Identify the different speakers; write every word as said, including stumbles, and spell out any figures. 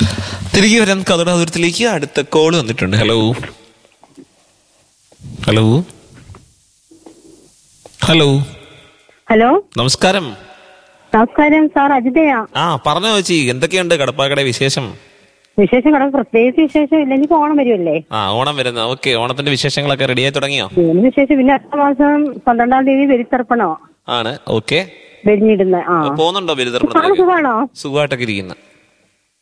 Speaker 1: തിരികെ വരാൻ കഥയുടെ ദൂരത്തിലേക്ക് അടുത്ത കോള് വന്നിട്ടുണ്ട്. ഹലോ ഹലോ ഹലോ
Speaker 2: ഹലോ
Speaker 1: നമസ്കാരം.
Speaker 2: നമസ്കാരം സാർ, അജിതയാ.
Speaker 1: ആ പറഞ്ഞോ ചേച്ചി, എന്തൊക്കെയുണ്ട് കടപ്പാക്കട വിശേഷം?
Speaker 2: വിശേഷം കട പ്രത്യേകിച്ച് വിശേഷം ഇല്ല, ഇനിയിപ്പോ ഓണം വരുമല്ലേ?
Speaker 1: ആ ഓണം വരുന്ന ഓക്കെ. ഓണത്തിന്റെ വിശേഷങ്ങളൊക്കെ റെഡിയായി തുടങ്ങിയോ?
Speaker 2: ഇതിന് വിശേഷം പിന്നെ അടുത്ത മാസം പന്ത്രണ്ടാം തീയതി ബലിത്തർപ്പണോ
Speaker 1: ആണ്. ഓക്കെ.
Speaker 2: വെടിഞ്ഞിടുന്ന. ആ
Speaker 1: പോകുന്നുണ്ടോ ബലിതർപ്പണത്തിലേക്ക്?
Speaker 2: സുഖാണോ?
Speaker 1: സുഖമായിട്ടൊക്കെ ഇരിക്കുന്ന